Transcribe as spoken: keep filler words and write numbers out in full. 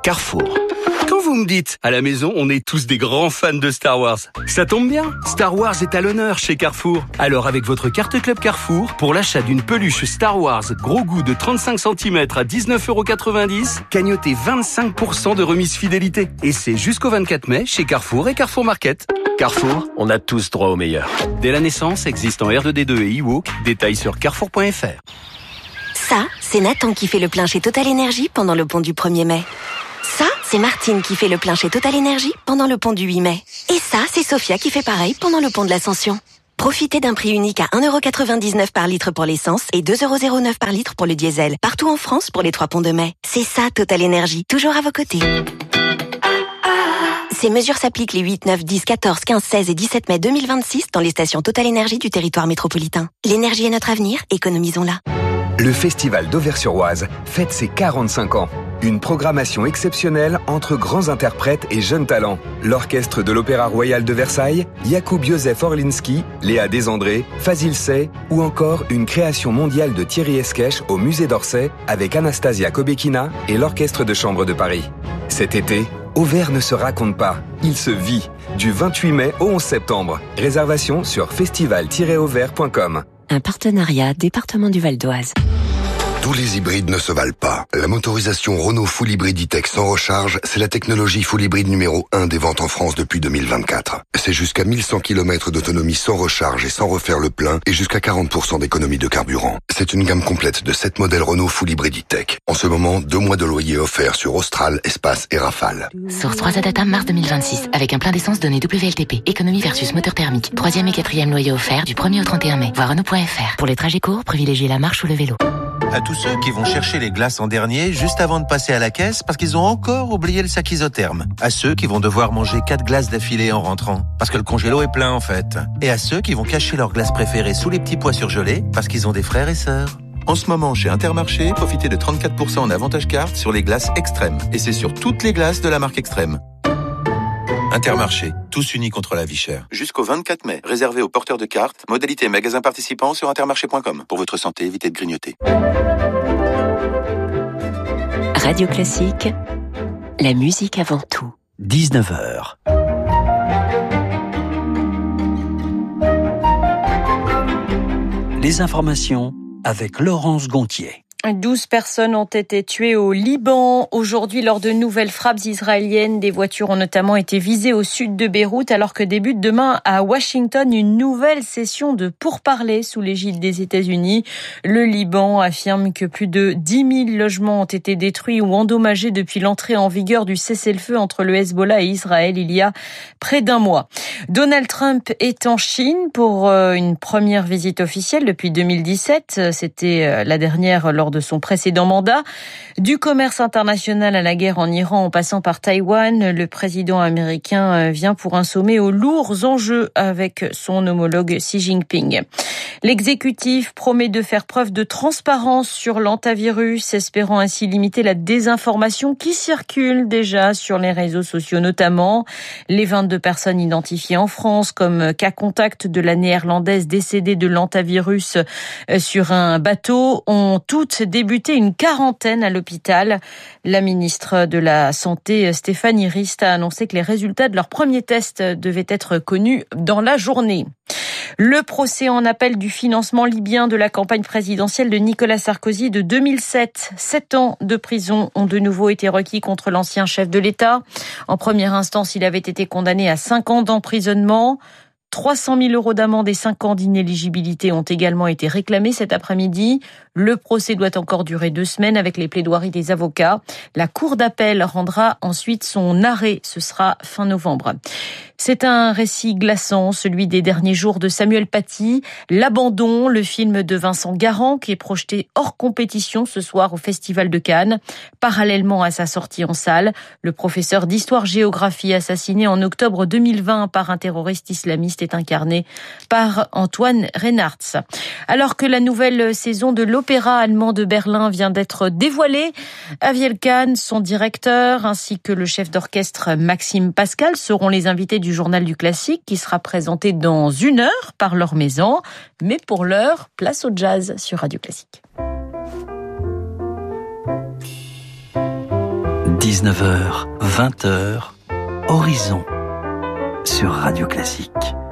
Carrefour. Quand vous me dites, à la maison, on est tous des grands fans de Star Wars, ça tombe bien, Star Wars est à l'honneur chez Carrefour. Alors avec votre carte Club Carrefour, pour l'achat d'une peluche Star Wars gros goût de trente-cinq centimètres à dix-neuf euros quatre-vingt-dix, cagnotez vingt-cinq pour cent de remise fidélité. Et c'est jusqu'au vingt-quatre mai chez Carrefour et Carrefour Market. Carrefour, on a tous droit au meilleur. Dès la naissance, existe en R deux D deux et eWalk, détails sur carrefour point f r. Ça, c'est Nathan qui fait le plein chez Total Energy pendant le pont du premier mai. Ça, c'est Martine qui fait le plein chez Total Energy pendant le pont du huit mai. Et ça, c'est Sophia qui fait pareil pendant le pont de l'Ascension. Profitez d'un prix unique à un euro quatre-vingt-dix-neuf par litre pour l'essence et deux euros zéro neuf par litre pour le diesel. Partout en France pour les trois ponts de mai. C'est ça, Total Energy, toujours à vos côtés. Ces mesures s'appliquent les huit, neuf, dix, quatorze, quinze, seize et dix-sept mai deux mille vingt-six dans les stations Total Energy du territoire métropolitain. L'énergie est notre avenir, économisons-la. Le Festival d'Auvers-sur-Oise fête ses quarante-cinq ans. Une programmation exceptionnelle entre grands interprètes et jeunes talents. L'orchestre de l'Opéra Royal de Versailles, Jakub Józef Orlinski, Léa Desandré, Fazil Say ou encore une création mondiale de Thierry Esquèche au Musée d'Orsay avec Anastasia Kobekina et l'Orchestre de Chambre de Paris. Cet été, Auvers ne se raconte pas, il se vit. Du vingt-huit mai au onze septembre. Réservation sur festival tiret auvers point com. Un partenariat département du Val d'Oise. Tous les hybrides ne se valent pas. La motorisation Renault Full Hybrid E-Tech sans recharge, c'est la technologie Full Hybrid numéro un des ventes en France depuis deux mille vingt-quatre. C'est jusqu'à mille cent kilomètres d'autonomie sans recharge et sans refaire le plein et jusqu'à quarante pour cent d'économie de carburant. C'est une gamme complète de sept modèles Renault Full Hybrid E-Tech. En ce moment, deux mois de loyer offerts sur Austral, Espace et Rafale. Source trois A Data mars deux mille vingt-six. Avec un plein d'essence donné W L T P. Économie versus moteur thermique. Troisième et quatrième loyer offert du premier au trente et un mai. Voir Renault point f r. Pour les trajets courts, privilégiez la marche ou le vélo. À tous ceux qui vont chercher les glaces en dernier juste avant de passer à la caisse parce qu'ils ont encore oublié le sac isotherme. À ceux qui vont devoir manger quatre glaces d'affilée en rentrant parce que le congélo est plein en fait. Et à ceux qui vont cacher leurs glaces préférées sous les petits pois surgelés parce qu'ils ont des frères et sœurs. En ce moment, chez Intermarché, profitez de trente-quatre pour cent en avantage carte sur les glaces Extrême. Et c'est sur toutes les glaces de la marque Extrême. Intermarché, tous unis contre la vie chère. Jusqu'au vingt-quatre mai, réservé aux porteurs de cartes. Modalité magasin participant sur intermarché point com. Pour votre santé, évitez de grignoter. Radio Classique, la musique avant tout. dix-neuf heures. Les informations avec Laurence Gontier. douze personnes ont été tuées au Liban. Aujourd'hui, lors de nouvelles frappes israéliennes, des voitures ont notamment été visées au sud de Beyrouth, alors que débute demain à Washington une nouvelle session de pourparlers sous l'égide des États-Unis. Le Liban affirme que plus de dix mille logements ont été détruits ou endommagés depuis l'entrée en vigueur du cessez-le-feu entre le Hezbollah et Israël il y a près d'un mois. Donald Trump est en Chine pour une première visite officielle depuis deux mille dix-sept. C'était la dernière lors de de son précédent mandat. Du commerce international à la guerre en Iran en passant par Taïwan, le président américain vient pour un sommet aux lourds enjeux avec son homologue Xi Jinping. L'exécutif promet de faire preuve de transparence sur l'hantavirus, espérant ainsi limiter la désinformation qui circule déjà sur les réseaux sociaux notamment. Les vingt-deux personnes identifiées en France comme cas contact de la néerlandaise décédée de l'hantavirus sur un bateau ont toutes débuté une quarantaine à l'hôpital. La ministre de la Santé, Stéphanie Rist, a annoncé que les résultats de leur premier test devaient être connus dans la journée. Le procès en appel du financement libyen de la campagne présidentielle de Nicolas Sarkozy de deux mille sept. Sept ans de prison ont de nouveau été requis contre l'ancien chef de l'État. En première instance, il avait été condamné à cinq ans d'emprisonnement. trois cent mille euros d'amende et cinq ans d'inéligibilité ont également été réclamés cet après-midi. Le procès doit encore durer deux semaines avec les plaidoiries des avocats. La cour d'appel rendra ensuite son arrêt. Ce sera fin novembre. C'est un récit glaçant, celui des derniers jours de Samuel Paty. L'abandon, le film de Vincent Garand qui est projeté hors compétition ce soir au Festival de Cannes. Parallèlement à sa sortie en salle, le professeur d'histoire-géographie assassiné en octobre deux mille vingt par un terroriste islamiste est incarné par Antoine Reinhardt. Alors que la nouvelle saison de l'Opéra allemand de Berlin vient d'être dévoilée, Aviel Kahn, son directeur, ainsi que le chef d'orchestre Maxime Pascal seront les invités du Journal du Classique qui sera présenté dans une heure par Laure Maison. Mais pour l'heure, place au jazz sur Radio Classique. dix-neuf heures, vingt heures, Horizon sur Radio Classique.